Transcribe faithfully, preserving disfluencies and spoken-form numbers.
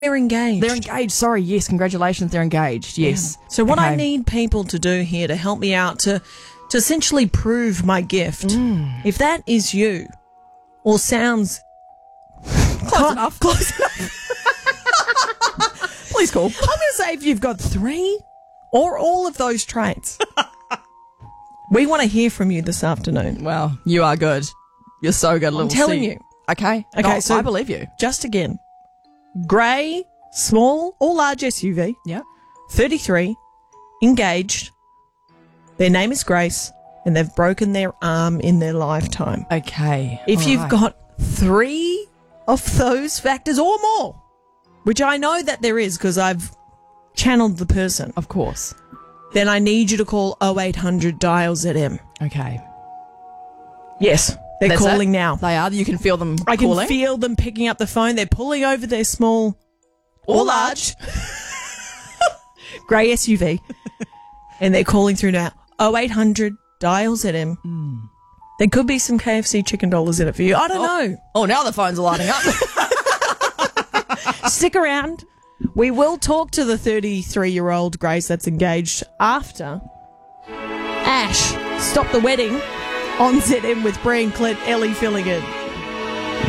They're engaged. They're engaged. Sorry. Yes. Congratulations. They're engaged. Yes. Yeah. So what Okay. I need people to do here to help me out to, to essentially prove my gift, Mm. if that is you or sounds Close enough. Close enough. Please call. I'm going to say if you've got three or all of those traits, we want to hear from you this afternoon. Well, you are good. You're so good. I'm Little telling C. you. Okay. Okay, No, so- I believe you. Just again, grey, small or large S U V, Yep. thirty-three, engaged, their name is Grace, and they've broken their arm in their lifetime. Okay. If All you've right. got three of those factors or more, which I know that there is because I've channeled the person, Of course. then I need you to call oh eight hundred dial Z M. Okay. Yes, they're That's calling it? now. They are. You can feel them I can calling. feel them picking up the phone. They're pulling over their small or large grey S U V and they're calling through now. oh eight hundred dial Z M. Mm. There could be some K F C chicken dollars in it for you. I don't know. Oh, now the phones are lighting up. Stick around. We will talk to the thirty-three-year-old Grace that's engaged after Ash Stop the Wedding on Z M with Brian Clint, Ellie Filligan.